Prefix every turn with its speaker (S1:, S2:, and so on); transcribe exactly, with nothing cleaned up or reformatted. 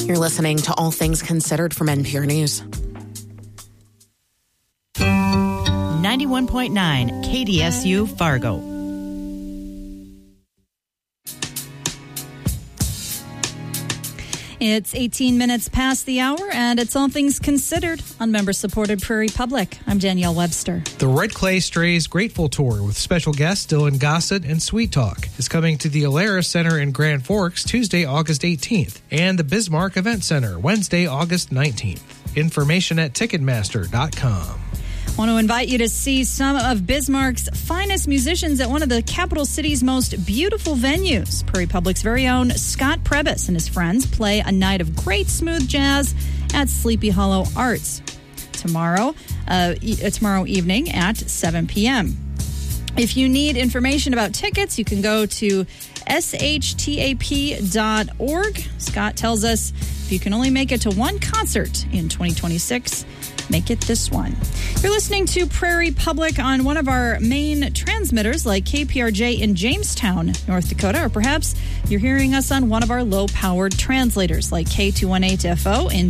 S1: You're listening to All Things Considered from N P R News.
S2: ninety-one point nine K D S U Fargo.
S3: It's eighteen minutes past the hour, and it's All Things Considered on member-supported Prairie Public. I'm Danielle Webster.
S4: The Red Clay Strays Grateful Tour with special guests Dylan Gossett and Sweet Talk is coming to the Alara Center in Grand Forks Tuesday, August eighteenth, and the Bismarck Event Center Wednesday, August nineteenth. Information at Ticketmaster dot com.
S3: I want to invite you to see some of Bismarck's finest musicians at one of the capital city's most beautiful venues. Prairie Public's very own Scott Prebis and his friends play a night of great smooth jazz at Sleepy Hollow Arts tomorrow, uh, e- tomorrow evening at seven p.m. If you need information about tickets, you can go to S H T A P dot org. Scott tells us if you can only make it to one concert in twenty twenty-six, make it this one. You're listening to Prairie Public on one of our main transmitters like K P R J in Jamestown, North Dakota, or perhaps you're hearing us on one of our low-powered translators like K two eighteen F O in